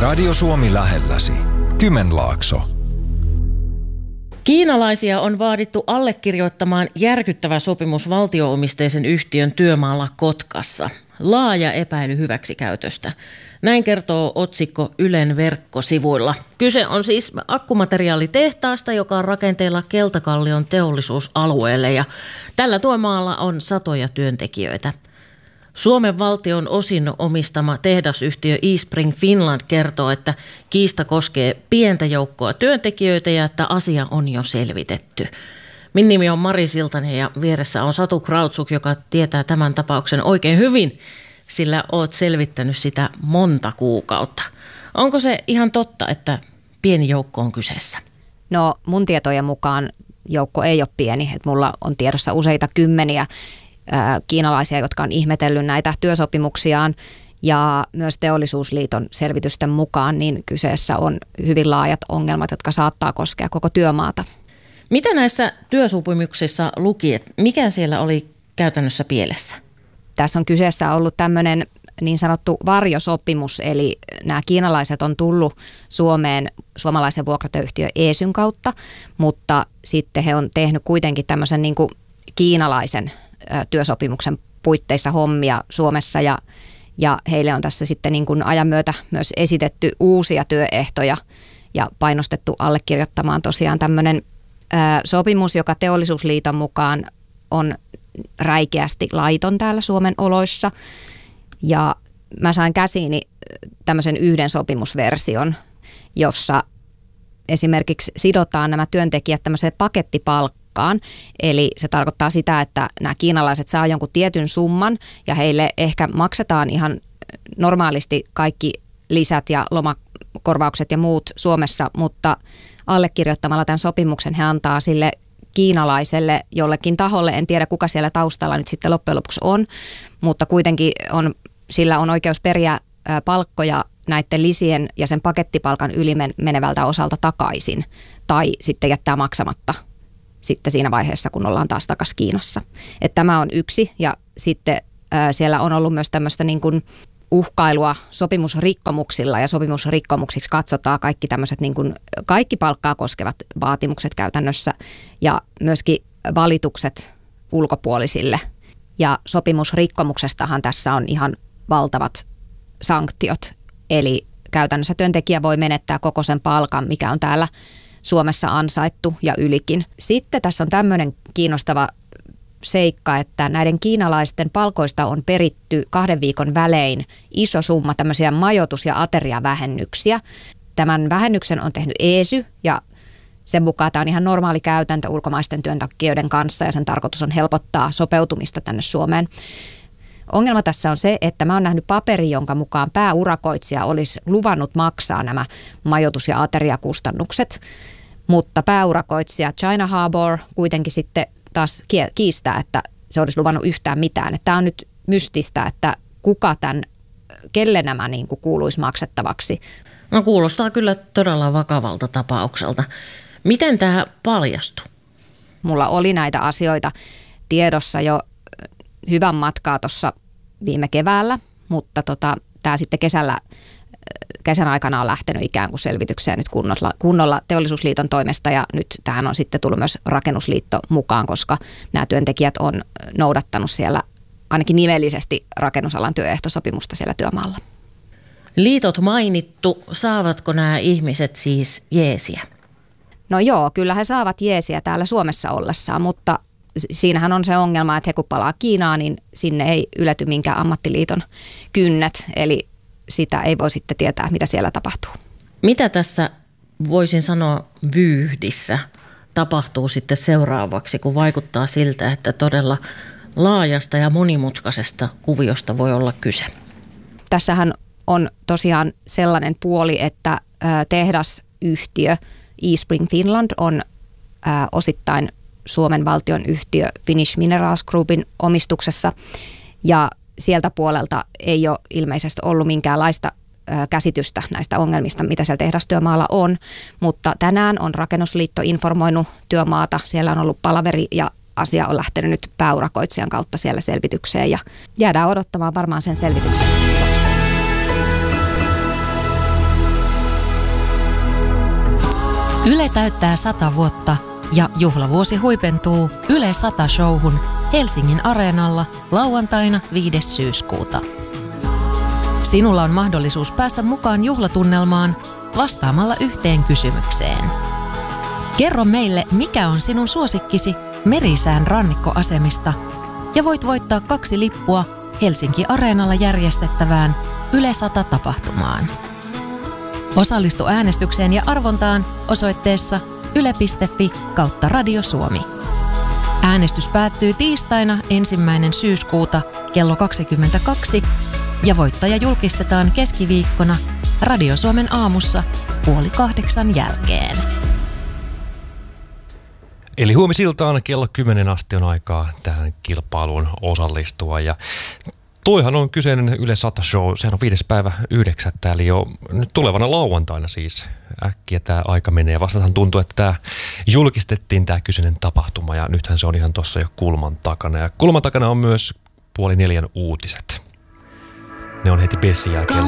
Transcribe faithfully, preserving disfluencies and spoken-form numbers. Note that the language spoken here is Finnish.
Radio Suomi lähelläsi. Kymenlaakso. Kiinalaisia on vaadittu allekirjoittamaan järkyttävä sopimus valtio-omisteisen yhtiön työmaalla Kotkassa. Laaja epäily hyväksikäytöstä. Näin kertoo otsikko Ylen verkkosivuilla. Kyse on siis akkumateriaalitehtaasta, joka on rakenteilla Keltakallion teollisuusalueelle, ja tällä työmaalla on satoja työntekijöitä. Suomen valtion osin omistama tehdasyhtiö eSpring Finland kertoo, että kiista koskee pientä joukkoa työntekijöitä ja että asia on jo selvitetty. Minun nimi on Mari Siltanen ja vieressä on Satu Krautsuk, joka tietää tämän tapauksen oikein hyvin, sillä olet selvittänyt sitä monta kuukautta. Onko se ihan totta, että pieni joukko on kyseessä? No mun tietojen mukaan joukko ei ole pieni. Että mulla on tiedossa useita kymmeniä ää, kiinalaisia, jotka on ihmetellyt näitä työsopimuksiaan. Ja myös Teollisuusliiton selvitysten mukaan niin kyseessä on hyvin laajat ongelmat, jotka saattaa koskea koko työmaata. Mitä näissä työsopimuksissa luki, että mikä siellä oli käytännössä pielessä? Tässä on kyseessä ollut tämmöinen niin sanottu varjosopimus, eli nämä kiinalaiset on tullut Suomeen suomalaisen vuokratyöyhtiö ESYn kautta, mutta sitten he on tehnyt kuitenkin tämmöisen niin kuin kiinalaisen työsopimuksen puitteissa hommia Suomessa, ja, ja heille on tässä sitten niin kuin ajan myötä myös esitetty uusia työehtoja ja painostettu allekirjoittamaan tosiaan tämmöinen ää, sopimus, joka Teollisuusliiton mukaan on räikeästi laiton täällä Suomen oloissa. Ja mä sain käsiini tämmöisen yhden sopimusversion, jossa esimerkiksi sidotaan nämä työntekijät tämmöiseen pakettipalkkaan. Eli se tarkoittaa sitä, että nämä kiinalaiset saa jonkun tietyn summan ja heille ehkä maksetaan ihan normaalisti kaikki lisät ja lomakorvaukset ja muut Suomessa, mutta allekirjoittamalla tämän sopimuksen he antaa sille kiinalaiselle jollekin taholle, en tiedä kuka siellä taustalla nyt sitten loppujen lopuksi on, mutta kuitenkin on, sillä on oikeus periä palkkoja näiden lisien ja sen pakettipalkan yli menevältä osalta takaisin tai sitten jättää maksamatta sitten siinä vaiheessa, kun ollaan taas takaisin Kiinassa. Että tämä on yksi, ja sitten ää, siellä on ollut myös tämmöistä niin kuin uhkailua sopimusrikkomuksilla, ja sopimusrikkomuksiksi katsotaan kaikki tämmöiset niin kuin kaikki palkkaa koskevat vaatimukset käytännössä ja myöskin valitukset ulkopuolisille. Ja sopimusrikkomuksestahan tässä on ihan valtavat sanktiot, eli käytännössä työntekijä voi menettää koko sen palkan, mikä on täällä Suomessa ansaittu ja ylikin. Sitten tässä on tämmöinen kiinnostava seikka, että näiden kiinalaisten palkoista on peritty kahden viikon välein iso summa tämmöisiä majoitus- ja ateriavähennyksiä. Tämän vähennyksen on tehnyt ESY, ja sen mukaan tämä on ihan normaali käytäntö ulkomaisten työntekijöiden kanssa, ja sen tarkoitus on helpottaa sopeutumista tänne Suomeen. Ongelma tässä on se, että mä oon nähnyt paperi, jonka mukaan pääurakoitsija olisi luvannut maksaa nämä majoitus- ja ateriakustannukset, mutta pääurakoitsija China Harbour kuitenkin sitten taas kiistää, että se olisi luvannut yhtään mitään. Tämä on nyt mystistä, että kuka tämän, kelle nämä niin kuin kuuluisi maksettavaksi. No kuulostaa kyllä todella vakavalta tapaukselta. Miten tämä paljastui? Mulla oli näitä asioita tiedossa jo hyvän matkaa tuossa viime keväällä, mutta tota, tämä sitten kesällä, kesän aikana on lähtenyt ikään kuin selvitykseen nyt kunnolla, kunnolla Teollisuusliiton toimesta, ja nyt tähän on sitten tullut myös Rakennusliitto mukaan, koska nämä työntekijät on noudattanut siellä ainakin nimellisesti rakennusalan työehtosopimusta siellä työmaalla. Liitot mainittu, saavatko nämä ihmiset siis jeesiä? No joo, kyllä he saavat jeesiä täällä Suomessa ollessaan, mutta siinähän on se ongelma, että he kun palaa Kiinaan, niin sinne ei ylety minkään ammattiliiton kynnet, eli sitä ei voi sitten tietää, mitä siellä tapahtuu. Mitä tässä voisin sanoa vyyhdissä tapahtuu sitten seuraavaksi, kun vaikuttaa siltä, että todella laajasta ja monimutkaisesta kuviosta voi olla kyse? Tässähän on tosiaan sellainen puoli, että tehdasyhtiö eSpring Finland on osittain Suomen valtion yhtiö Finnish Minerals Groupin omistuksessa, ja sieltä puolelta ei ole ilmeisesti ollut minkäänlaista käsitystä näistä ongelmista, mitä siellä tehdastyömaalla on, mutta tänään on Rakennusliitto informoinut työmaata, siellä on ollut palaveri ja asia on lähtenyt nyt pääurakoitsijan kautta siellä selvitykseen, ja jäädään odottamaan varmaan sen selvityksen tuloksia. Yle täyttää sata vuotta ja juhlavuosi huipentuu Yle sata showhun Helsingin Areenalla lauantaina viides syyskuuta. Sinulla on mahdollisuus päästä mukaan juhlatunnelmaan vastaamalla yhteen kysymykseen. Kerro meille, mikä on sinun suosikkisi Merisään rannikkoasemista ja voit voittaa kaksi lippua Helsinki Areenalla järjestettävään Yle sata tapahtumaan. Osallistu äänestykseen ja arvontaan osoitteessa yle piste fi kautta Radio Suomi. Äänestys päättyy tiistaina ensimmäinen syyskuuta kello kaksikymmentäkaksi ja voittaja julkistetaan keskiviikkona Radio Suomen aamussa puoli kahdeksan jälkeen. Eli huomisiltaan kello kymmenen asti on aikaa tähän kilpailuun osallistua ja toihan on kyseinen Yle sata show, sehän on viides päivä yhdeksättä, eli jo nyt tulevana lauantaina siis äkkiä tämä aika menee. Ja vastataan tuntuu, että tämä julkistettiin tämä kyseinen tapahtuma ja nythän se on ihan tuossa jo kulman takana. Ja kulman takana on myös puoli neljän uutiset. Ne on heti Bessin jälkeen